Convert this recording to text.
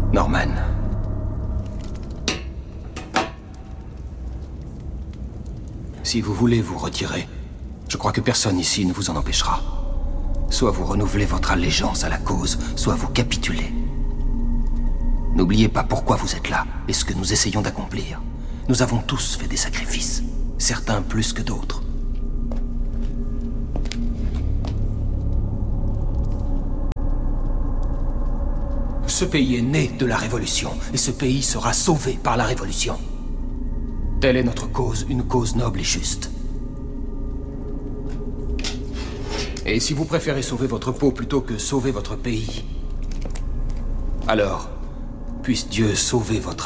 Norman. Si vous voulez vous retirer, je crois que personne ici ne vous en empêchera. Soit vous renouvelez votre allégeance à la cause, soit vous capitulez. N'oubliez pas pourquoi vous êtes là et ce que nous essayons d'accomplir. Nous avons tous fait des sacrifices, certains plus que d'autres. Ce pays est né de la Révolution, et ce pays sera sauvé par la Révolution. Telle est notre cause, une cause noble et juste. Et si vous préférez sauver votre peau plutôt que sauver votre pays, alors, puisse Dieu sauver votre